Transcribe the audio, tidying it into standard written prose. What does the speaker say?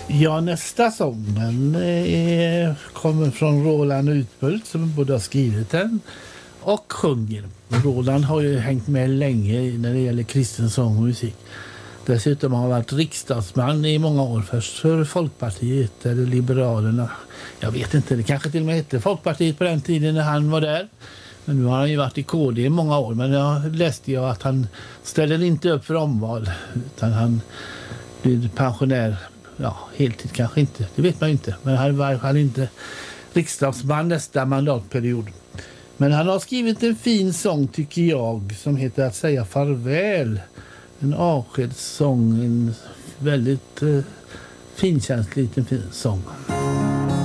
Ja, nästa sång den kommer från Roland Utbult som både har skrivit den och sjunger. Roland har ju hängt med länge när det gäller kristen sång och musik. Dessutom har han varit riksdagsman i många år. Först för Folkpartiet eller Liberalerna. Jag vet inte, det kanske till och med hette Folkpartiet på den tiden när han var där. Men nu har han ju varit i KD i många år. Men jag läste att han ställer inte upp för omval. Utan han blir pensionär. Ja, heltid kanske inte. Det vet man ju inte. Men han är i varje fall inte riksdagsman nästa mandatperiod. Men han har skrivit en fin sång tycker jag. Som heter Att säga farväl. En avskedssång. En väldigt finkänslig liten fin sång.